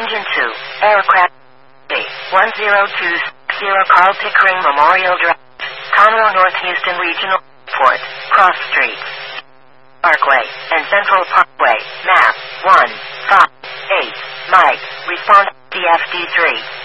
Engine 2, Aircraft 10260 Carl Pickering Memorial Drive, Conroe North Houston Regional Airport, Cross Street, Parkway, and Central Parkway, map 158, Mike, respond DFD3.